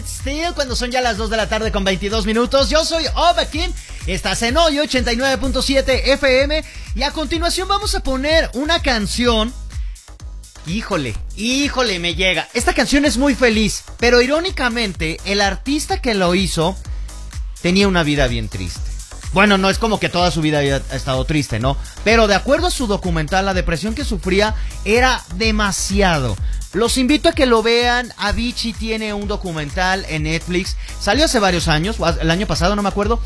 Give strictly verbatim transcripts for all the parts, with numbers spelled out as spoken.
Still, cuando son ya las dos de la tarde con veintidós minutos. Yo soy Obakin, estás en Hoy ochenta y nueve punto siete F M. Y a continuación vamos a poner una canción. Híjole, híjole, me llega. Esta canción es muy feliz, pero irónicamente, el artista que lo hizo tenía una vida bien triste. Bueno, no es como que toda su vida haya estado triste, ¿no? Pero de acuerdo a su documental, la depresión que sufría era demasiado. Los invito a que lo vean. Avicii tiene un documental en Netflix. Salió hace varios años, el año pasado, no me acuerdo.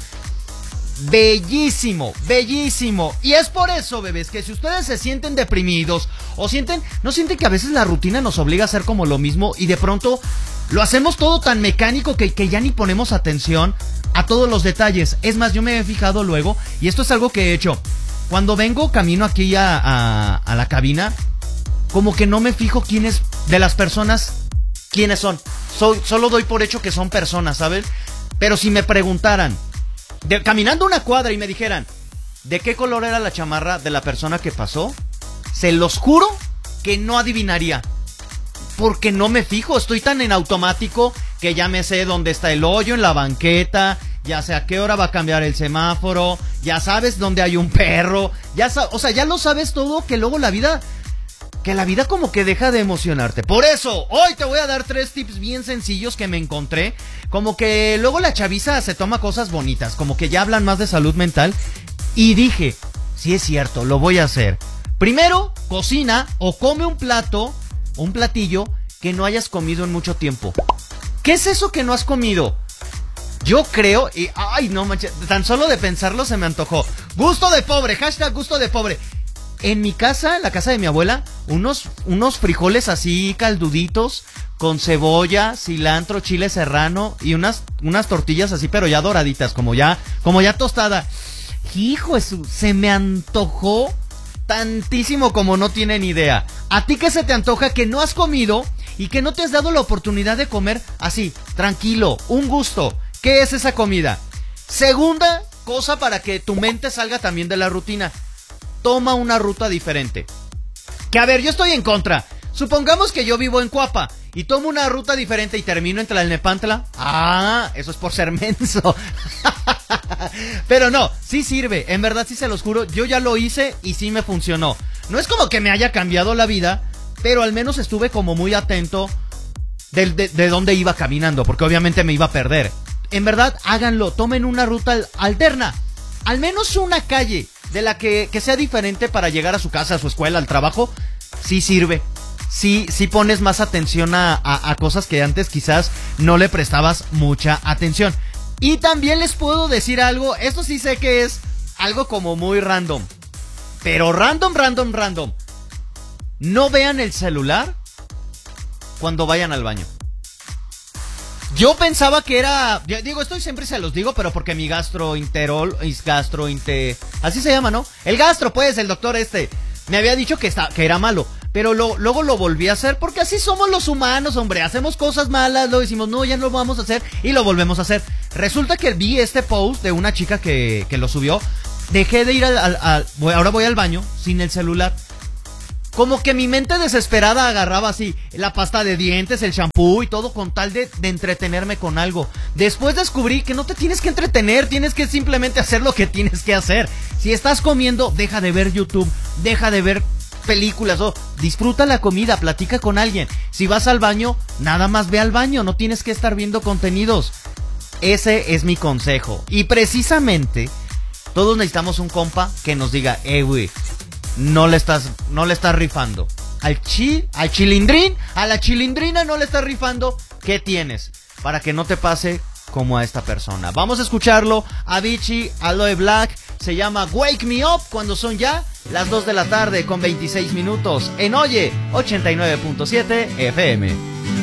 Bellísimo, bellísimo. Y es por eso, bebés, que si ustedes se sienten deprimidos o sienten, no sienten que a veces la rutina nos obliga a hacer como lo mismo y de pronto lo hacemos todo tan mecánico que, que ya ni ponemos atención a todos los detalles. Es más, yo me he fijado luego, y esto es algo que he hecho, cuando vengo camino aquí a, a, a la cabina, como que no me fijo quiénes de las personas, quiénes son. Soy, solo doy por hecho que son personas, ¿saben? Pero si me preguntaran, de, caminando una cuadra y me dijeran, ¿de qué color era la chamarra de la persona que pasó? Se los juro que no adivinaría. Porque no me fijo, estoy tan en automático que ya me sé dónde está el hoyo en la banqueta, ya sé a qué hora va a cambiar el semáforo, ya sabes dónde hay un perro, ya sa- o sea, ya lo sabes todo, que luego la vida, que la vida como que deja de emocionarte. Por eso, hoy te voy a dar tres tips bien sencillos que me encontré, como que luego la chaviza se toma cosas bonitas, como que ya hablan más de salud mental, y dije, sí es cierto, lo voy a hacer. Primero, cocina o come un plato, un platillo que no hayas comido en mucho tiempo. ¿Qué es eso que no has comido? Yo creo, y ay no manches, tan solo de pensarlo se me antojó. Gusto de pobre, hashtag gusto de pobre. En mi casa, en la casa de mi abuela, unos, unos frijoles así calduditos, con cebolla, cilantro, chile serrano y unas, unas tortillas así, pero ya doraditas, como ya, como ya tostada. Hijo, eso, se me antojó tantísimo como no tienen idea. ¿A ti qué se te antoja que no has comido y que no te has dado la oportunidad de comer así, tranquilo, un gusto? ¿Qué es esa comida? Segunda cosa para que tu mente salga también de la rutina. Toma una ruta diferente. Que a ver, yo estoy en contra. Supongamos que yo vivo en Cuapa y tomo una ruta diferente y termino en Tlalnepantla. Ah, eso es por ser menso. Pero no, sí sirve, en verdad sí se los juro. Yo ya lo hice y sí me funcionó. No es como que me haya cambiado la vida, pero al menos estuve como muy atento de, de, de dónde iba caminando, porque obviamente me iba a perder. En verdad, háganlo, tomen una ruta alterna, al menos una calle de la que, que sea diferente para llegar a su casa, a su escuela, al trabajo. Sí sirve, sí, sí pones más atención a, a, a cosas que antes quizás no le prestabas mucha atención. Y también les puedo decir algo, esto sí sé que es algo como muy random, pero random, random, random. No vean el celular cuando vayan al baño. Yo pensaba que era, yo digo, esto siempre se los digo, pero porque mi gastroenterol, gastrointe, así se llama, ¿no? El gastro, pues, el doctor este, me había dicho que, está, que era malo, pero lo, luego lo volví a hacer, porque así somos los humanos, hombre, hacemos cosas malas, luego decimos, no, ya no lo vamos a hacer, y lo volvemos a hacer. Resulta que vi este post de una chica que, que lo subió, dejé de ir al, al, al, ahora voy al baño sin el celular. Como que mi mente desesperada agarraba así la pasta de dientes, el shampoo y todo con tal de, de entretenerme con algo. Después descubrí que no te tienes que entretener, tienes que simplemente hacer lo que tienes que hacer. Si estás comiendo, deja de ver YouTube, deja de ver películas, o disfruta la comida, platica con alguien. Si vas al baño, nada más ve al baño, no tienes que estar viendo contenidos. Ese es mi consejo. Y precisamente, todos necesitamos un compa que nos diga, eh, güey, no le estás, no le estás rifando. Al chi, al chilindrín, a la chilindrina no le estás rifando. ¿Qué tienes? Para que no te pase como a esta persona. Vamos a escucharlo. Avicii, Aloe Black. Se llama Wake Me Up cuando son ya las dos de la tarde con veintiséis minutos. En Oye ochenta y nueve punto siete F M.